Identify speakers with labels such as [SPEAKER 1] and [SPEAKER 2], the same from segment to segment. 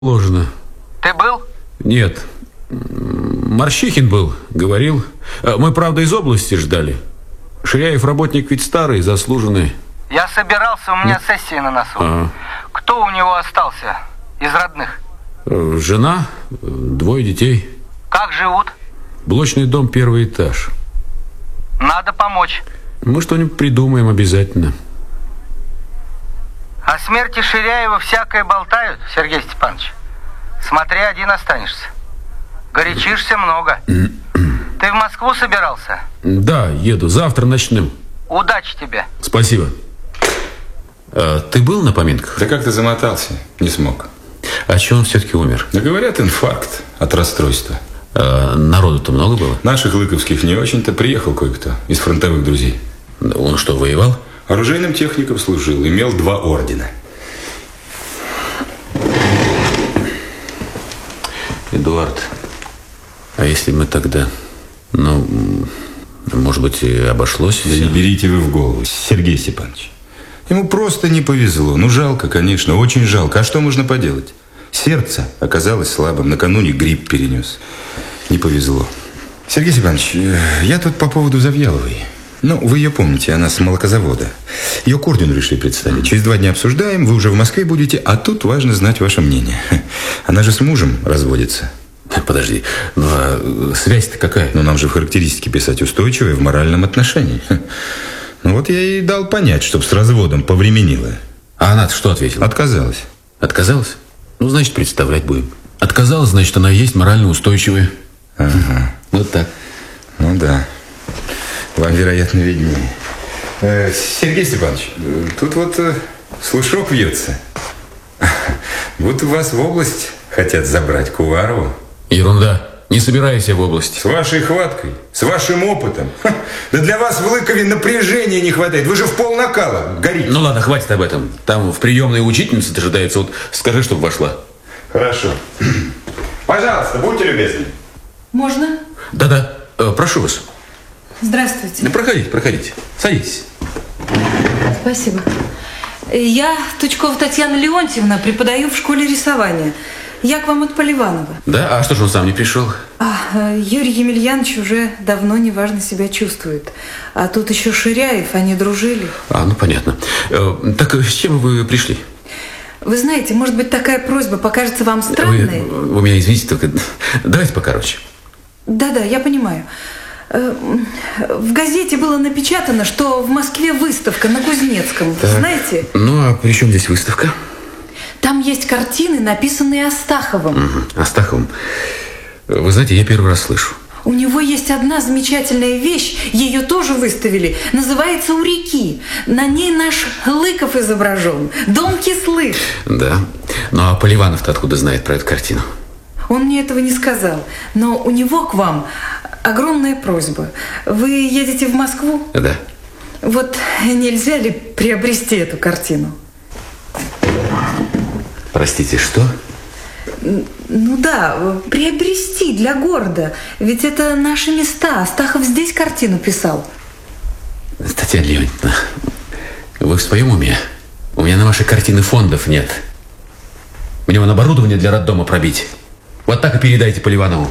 [SPEAKER 1] Ложно.
[SPEAKER 2] Ты был?
[SPEAKER 1] Нет. Морщихин был, говорил. Мы, правда, из области ждали. Ширяев работник ведь старый, заслуженный.
[SPEAKER 2] Я собирался, у меня сессия на носу. Кто у него остался из родных?
[SPEAKER 1] Жена, 2 детей.
[SPEAKER 2] Как живут?
[SPEAKER 1] Блочный дом, 1-й этаж.
[SPEAKER 2] Надо помочь.
[SPEAKER 1] Мы что-нибудь придумаем обязательно.
[SPEAKER 2] О смерти Ширяева всякое болтают, Сергей Степанович. Смотри, один останешься. Горячишься много. Ты в Москву собирался?
[SPEAKER 1] Да, еду. Завтра начнем.
[SPEAKER 2] Удачи тебе.
[SPEAKER 1] Спасибо. Ты был на поминках?
[SPEAKER 3] Да как ты замотался? Не смог.
[SPEAKER 1] А чего он все-таки умер?
[SPEAKER 3] Да говорят, инфаркт от расстройства.
[SPEAKER 1] Народу-то много было?
[SPEAKER 3] Наших лыковских не очень-то. Приехал кое-кто из фронтовых друзей.
[SPEAKER 1] Он что, воевал?
[SPEAKER 3] Оружейным техником служил. Имел 2 ордена.
[SPEAKER 1] Эдуард, а если мы тогда... может быть, и обошлось?
[SPEAKER 3] Да не берите вы в голову, Сергей Степанович. Ему просто не повезло. Жалко, конечно, очень жалко. А что можно поделать? Сердце оказалось слабым. Накануне грипп перенес. Не повезло. Сергей Степанович, я тут по поводу Завьяловой. Вы ее помните, она с молокозавода. Ее к ордену решили представить. Через 2 дня обсуждаем, вы уже в Москве будете, а тут важно знать ваше мнение. Она же с мужем разводится.
[SPEAKER 1] Подожди, а связь-то какая?
[SPEAKER 3] Нам же в характеристике писать устойчивая в моральном отношении. Вот я ей дал понять, чтоб с разводом повременила.
[SPEAKER 1] А она-то что ответила?
[SPEAKER 3] Отказалась.
[SPEAKER 1] Отказалась? Значит, представлять будем. Отказалась, значит, она есть морально устойчивая.
[SPEAKER 3] Ага.
[SPEAKER 1] Вот так.
[SPEAKER 3] Да. Вам, вероятно, виднее. Сергей Степанович, тут слушок вьется. Вот вас в область хотят забрать, к Уварову.
[SPEAKER 1] Ерунда. Не собираюсь я в область.
[SPEAKER 3] С вашей хваткой, с вашим опытом. Да для вас в Лыкове напряжения не хватает. Вы же в полнакала горите.
[SPEAKER 1] Ладно, хватит об этом. Там в приемной учительница дожидается. Скажи, чтобы вошла.
[SPEAKER 3] Хорошо. Пожалуйста, будьте любезны.
[SPEAKER 4] Можно?
[SPEAKER 1] Да. Прошу вас.
[SPEAKER 4] Здравствуйте.
[SPEAKER 1] Проходите. Садитесь.
[SPEAKER 4] Спасибо. Я Тучкова Татьяна Леонтьевна, преподаю в школе рисования. Я к вам от Поливанова.
[SPEAKER 1] Да? А что же он сам не пришел?
[SPEAKER 4] Юрий Емельянович уже давно неважно себя чувствует. А тут еще Ширяев, они дружили.
[SPEAKER 1] Понятно. Так с чем вы пришли?
[SPEAKER 4] Вы знаете, может быть, такая просьба покажется вам странной?
[SPEAKER 1] Вы меня извините, только давайте покороче.
[SPEAKER 4] Да, я понимаю. В газете было напечатано, что в Москве выставка на Кузнецком.
[SPEAKER 1] Так.
[SPEAKER 4] Знаете?
[SPEAKER 1] А при чем здесь выставка?
[SPEAKER 4] Там есть картины, написанные Астаховым.
[SPEAKER 1] Астаховым. Вы знаете, я первый раз слышу.
[SPEAKER 4] У него есть одна замечательная вещь, ее тоже выставили. Называется «У реки». На ней наш Лыков изображен. Дом Кислых.
[SPEAKER 1] Да. А Поливанов-то откуда знает про эту картину?
[SPEAKER 4] Он мне этого не сказал. Но у него к вам огромная просьба. Вы едете в Москву?
[SPEAKER 1] Да.
[SPEAKER 4] Вот нельзя ли приобрести эту картину?
[SPEAKER 1] Простите, что?
[SPEAKER 4] Да, приобрести для города. Ведь это наши места. Астахов здесь картину писал.
[SPEAKER 1] Татьяна Леонидовна, вы в своем уме? У меня на вашей картины фондов нет. Мне оборудование для роддома пробить. Вот так и передайте Поливанову.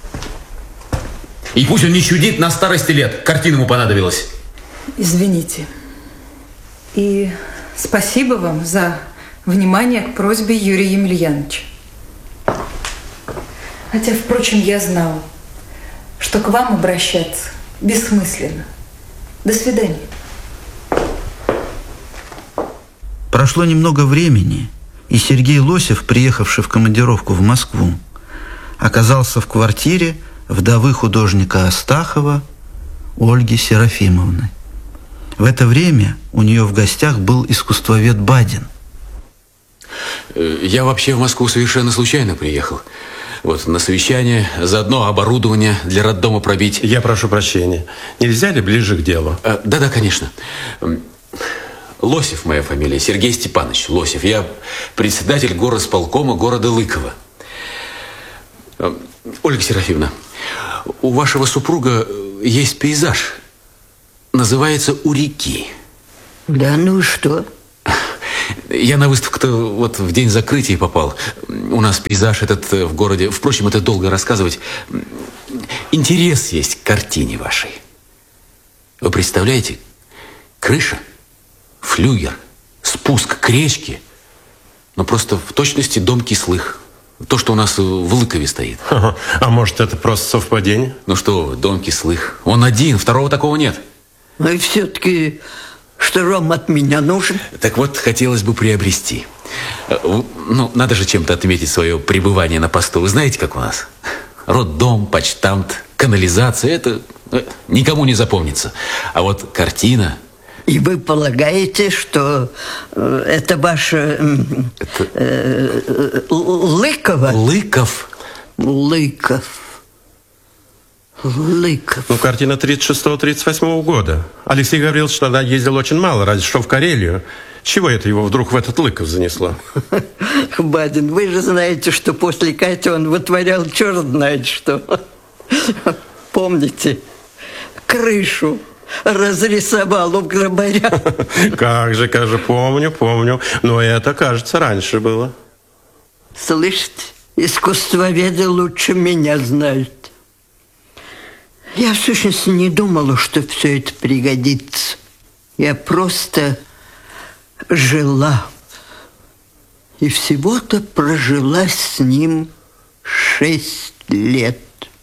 [SPEAKER 1] И пусть он не чудит на старости лет. Картина ему понадобилась.
[SPEAKER 4] Извините. И спасибо вам за внимание к просьбе Юрия Емельяновича. Хотя, впрочем, я знала, что к вам обращаться бессмысленно. До свидания.
[SPEAKER 5] Прошло немного времени, и Сергей Лосев, приехавший в командировку в Москву, оказался в квартире вдовы художника Астахова Ольги Серафимовны. В это время у нее в гостях был искусствовед Бадин.
[SPEAKER 1] Я вообще в Москву совершенно случайно приехал. На совещание, заодно оборудование для роддома пробить.
[SPEAKER 6] Я прошу прощения. Нельзя ли ближе к делу?
[SPEAKER 1] Да, конечно. Лосев моя фамилия, Сергей Степанович Лосев. Я председатель горосполкома города Лыкова. Ольга Серафимовна, у вашего супруга есть пейзаж. Называется «У реки».
[SPEAKER 7] Да, ну и что?
[SPEAKER 1] Я на выставку-то вот в день закрытия попал. У нас пейзаж этот в городе. Впрочем, это долго рассказывать. Интерес есть к картине вашей. Вы представляете? Крыша, флюгер, спуск к речке. Но просто в точности дом Кислых. То, что у нас в Лыкове стоит.
[SPEAKER 6] А может, это просто совпадение?
[SPEAKER 1] Ну что вы, дом Кислых. Он один, второго такого нет.
[SPEAKER 7] Ну и все-таки, что вам от меня нужен?
[SPEAKER 1] Так вот, хотелось бы приобрести. Ну, надо же чем-то отметить свое пребывание на посту. Вы знаете, как у нас? Роддом, почтамт, канализация. Это никому не запомнится. А вот картина...
[SPEAKER 7] И вы полагаете, что это ваше Лыково?
[SPEAKER 1] Лыков.
[SPEAKER 7] Лыков.
[SPEAKER 6] Ну, картина 36-38 года. Алексей Гаврилович тогда ездил очень мало, разве что в Карелию. Чего это его вдруг в этот Лыков занесло?
[SPEAKER 7] Бадин, вы же знаете, что после Кати он вытворял черт знает что. Помните? Крышу разрисовал у грабаря.
[SPEAKER 6] Как же, помню. Но это, кажется, раньше было.
[SPEAKER 7] Слышите, искусствоведы лучше меня знают. Я, в сущности, не думала, что все это пригодится. Я просто жила. И всего-то прожила с ним 6 лет.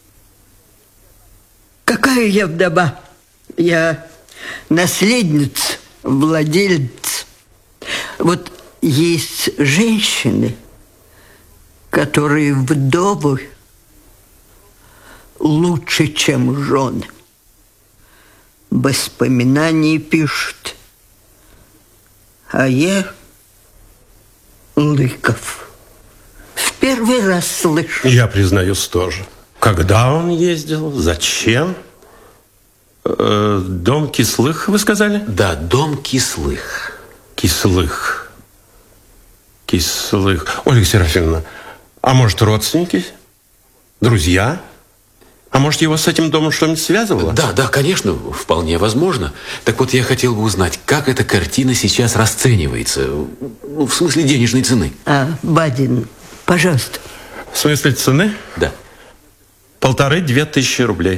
[SPEAKER 7] Какая я вдова? Я наследница, владелец. Вот есть женщины, которые вдовы лучше, чем жены. Воспоминания пишут. А я Лыков. В первый раз слышу.
[SPEAKER 6] Я признаюсь тоже. Когда он ездил? Зачем? Дом Кислых, вы сказали?
[SPEAKER 1] Да, дом Кислых.
[SPEAKER 6] Кислых. Ольга Серафимовна, а может, родственники? Друзья? А может, его с этим домом что-нибудь связывало?
[SPEAKER 1] Да, конечно, вполне возможно. Так вот, я хотел бы узнать, как эта картина сейчас расценивается? Ну, в смысле денежной цены.
[SPEAKER 7] Бадин, пожалуйста.
[SPEAKER 6] В смысле цены?
[SPEAKER 1] Да.
[SPEAKER 6] 1500-2 тысячи рублей.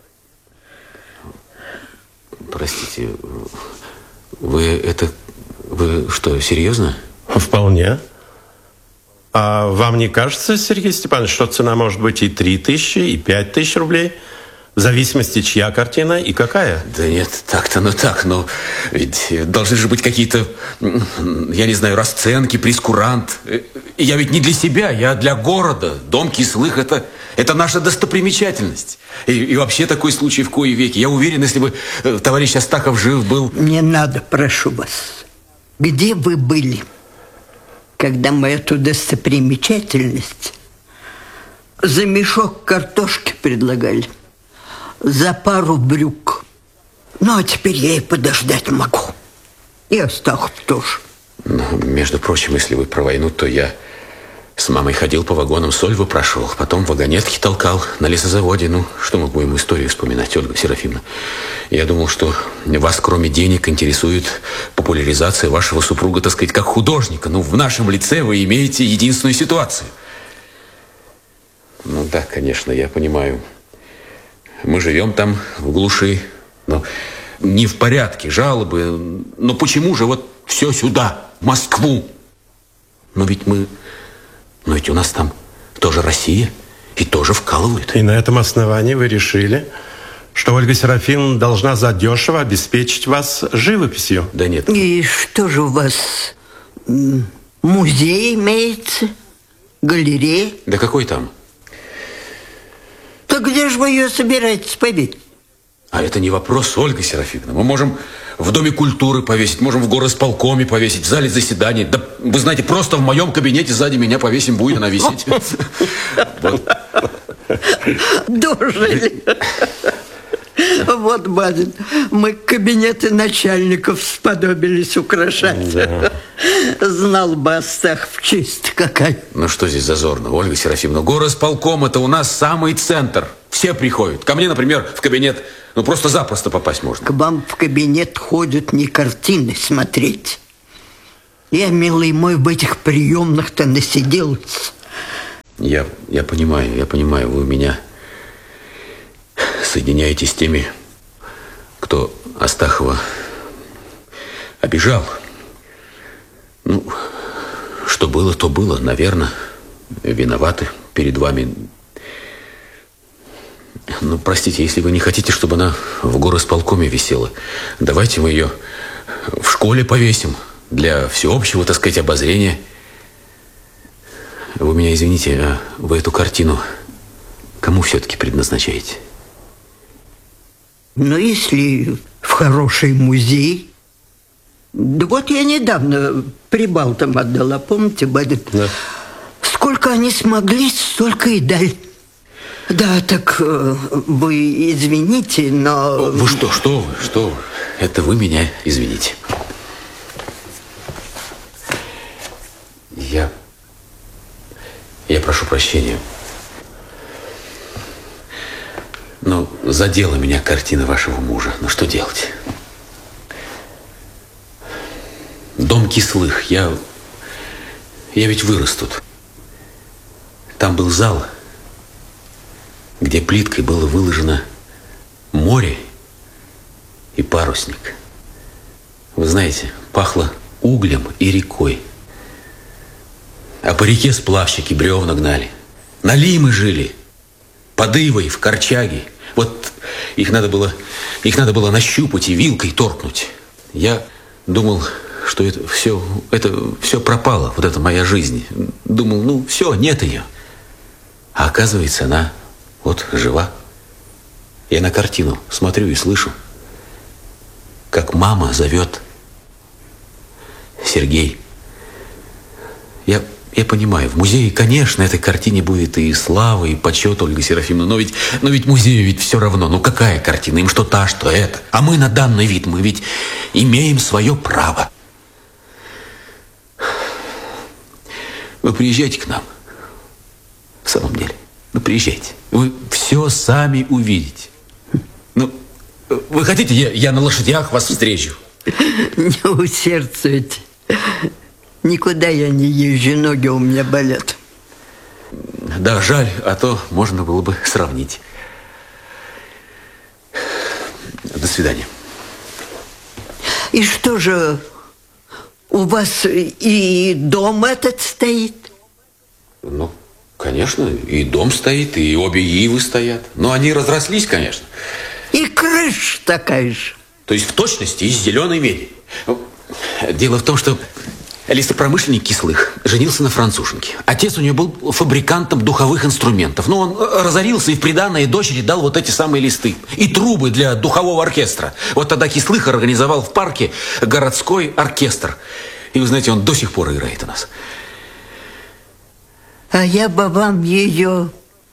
[SPEAKER 1] Простите, вы что, серьезно?
[SPEAKER 6] Вполне. А вам не кажется, Сергей Степанович, что цена может быть и 3000, и 5000 рублей? В зависимости, чья картина и какая?
[SPEAKER 1] Да нет, но ведь должны же быть какие-то, я не знаю, расценки, прескурант. И я ведь не для себя, я для города. Дом Кислых – это наша достопримечательность. И вообще такой случай в кои веки. Я уверен, если бы товарищ Астахов жив был...
[SPEAKER 7] Не надо, прошу вас. Где вы были, когда мы эту достопримечательность за мешок картошки предлагали? За пару брюк. Ну, а теперь я и подождать могу. И Астахов тоже.
[SPEAKER 1] Ну, между прочим, если вы про войну, то я с мамой ходил по вагонам, соль выпрашивал, потом вагонетки толкал на лесозаводе. Ну, что мы будем историю вспоминать, Ольга Серафимовна? Я думал, что вас, кроме денег, интересует популяризация вашего супруга, так сказать, как художника. Ну, в нашем лице вы имеете единственную ситуацию. Ну да, конечно, я понимаю. Мы живем там в глуши, но не в порядке, жалобы. Но почему же вот все сюда, в Москву? Но ведь у нас там тоже Россия, и тоже вкалывают.
[SPEAKER 6] И на этом основании вы решили, что Ольга Серафимовна должна задешево обеспечить вас живописью?
[SPEAKER 1] Да нет.
[SPEAKER 7] И что же у вас, музей имеется? Галерея?
[SPEAKER 1] Да какой там?
[SPEAKER 7] Так где же вы ее собираетесь побить?
[SPEAKER 1] А это не вопрос, Ольга Серафимовна. Мы можем в Доме культуры повесить, можем в горосполкоме повесить, в зале заседаний. Да, вы знаете, просто в моем кабинете сзади меня повесим, будет она висеть.
[SPEAKER 7] Дожили. Вот, Бадин, мы кабинеты начальников сподобились украшать. Да. Знал бы Астахов, честь какая.
[SPEAKER 1] Ну что здесь зазорно, Ольга Серафимовна? Горосполком – это у нас самый центр. Все приходят. Ко мне, например, в кабинет, ну просто запросто попасть можно.
[SPEAKER 7] К вам в кабинет ходят не картины смотреть, Я, милый мой, в этих приемных-то насиделась.
[SPEAKER 1] Я понимаю, вы меня соединяете с теми, кто Астахова обижал. Ну, что было, то было, наверное. Виноваты перед вами. Ну, простите, если вы не хотите, чтобы она в горосполкоме висела, давайте мы ее в школе повесим для всеобщего, так сказать, обозрения. Вы меня извините, а вы эту картину кому все-таки предназначаете?
[SPEAKER 7] Ну, если в хороший музей. Да вот я недавно прибалтам отдала, помните, Бадин?
[SPEAKER 6] Да.
[SPEAKER 7] Сколько они смогли, столько и дали. Да, так вы извините, но...
[SPEAKER 1] Вы что вы? Это вы меня извините. Я прошу прощения. Но задела меня картина вашего мужа. Ну, что делать? Дом Кислых. Я ведь вырос тут. Там был зал, где плиткой было выложено море и парусник. Вы знаете, пахло углем и рекой. А по реке сплавщики бревна гнали. На Лимы жили, под Ивой, в Корчаге. Вот их надо было нащупать и вилкой торкнуть. Я думал, что это все пропало, вот эта моя жизнь. Думал, ну все, нет ее. А оказывается, она вот жива. Я на картину смотрю и слышу, как мама зовет: Сергей. Я понимаю, в музее, конечно, этой картине будет и слава, и почет, Ольга Серафимовна, но ведь музею ведь все равно. Ну какая картина? Им что та, что это. А мы на данный вид, мы ведь имеем свое право. Вы приезжайте к нам. В самом деле, ну приезжайте. Вы все сами увидите. Ну, вы хотите, я на лошадях вас встречу?
[SPEAKER 7] Не усердствуйте. Никуда я не езжу, ноги у меня болят.
[SPEAKER 1] Да, жаль, а то можно было бы сравнить. До свидания.
[SPEAKER 7] И что же, у вас и дом этот стоит?
[SPEAKER 1] Ну, конечно, и дом стоит, и обе ивы стоят. Но они разрослись, конечно.
[SPEAKER 7] И крыша такая же.
[SPEAKER 1] То есть в точности из зеленой меди. Дело в том, что лесопромышленник Кислых женился на француженке. Отец у нее был фабрикантом духовых инструментов. Но он разорился и в приданое дочери дал вот эти самые листы. И трубы для духового оркестра. Вот тогда Кислых организовал в парке городской оркестр. И вы знаете, он до сих пор играет у нас.
[SPEAKER 7] А я бы вам ее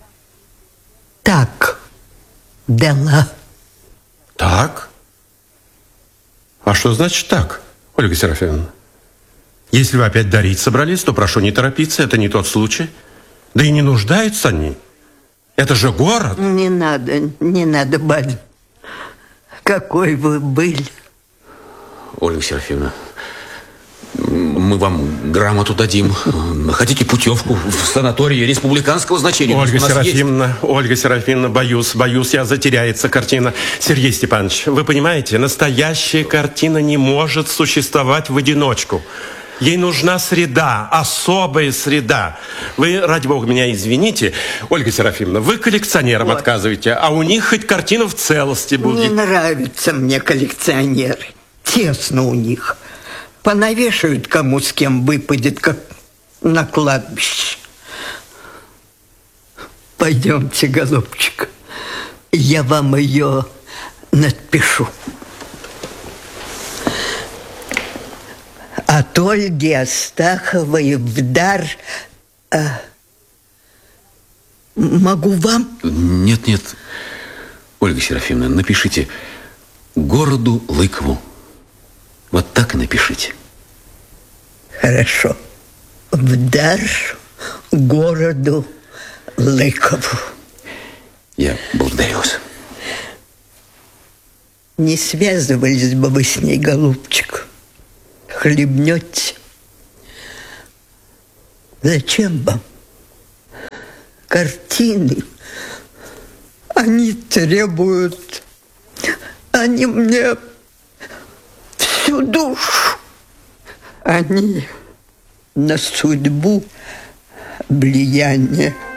[SPEAKER 7] так дала.
[SPEAKER 6] Так? А что значит так, Ольга Серафимовна? Если вы опять дарить собрались, то прошу не торопиться, это не тот случай. Да и не нуждаются они. Это же город.
[SPEAKER 7] Не надо, Бадин. Какой вы были.
[SPEAKER 1] Ольга Серафимовна, мы вам грамоту дадим. Хотите путевку в санатории республиканского значения?
[SPEAKER 6] Ольга Серафимовна, боюсь, я затеряется картина. Сергей Степанович, вы понимаете, настоящая картина не может существовать в одиночку. Ей нужна среда, особая среда. Вы, ради бога, меня извините, Ольга Серафимовна, вы коллекционерам отказываете, а у них хоть картина в целости будет.
[SPEAKER 7] Не нравятся мне коллекционеры. Тесно у них. Понавешают, кому с кем выпадет, как на кладбище. Пойдемте, голубчик, я вам ее надпишу. От Ольги Астаховой в дар. Могу вам?
[SPEAKER 1] Нет. Ольга Серафимовна, напишите городу Лыкову. Вот так и напишите.
[SPEAKER 7] Хорошо. В дар городу Лыкову.
[SPEAKER 1] Я благодарю вас.
[SPEAKER 7] Не связывались бы вы с ней, голубчик. Хлебнете Зачем вам картины? Они требуют, они мне всю душу. Они на судьбу влияние